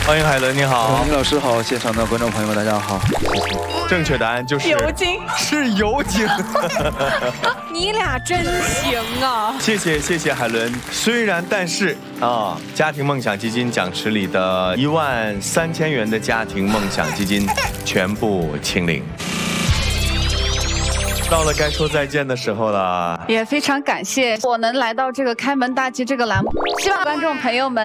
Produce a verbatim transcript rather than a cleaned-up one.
欢迎海伦，你好， 林老师好，现场的观众朋友们大家好。 正确答案就是油精， 是油精。 你俩真行啊！ 谢谢谢谢海伦，虽然但是啊，家庭梦想基金奖池里的一万三千元的家庭梦想基金全部清零。到了该说再见的时候了， 也非常感谢我能来到这个开门大吉这个栏目，希望观众朋友们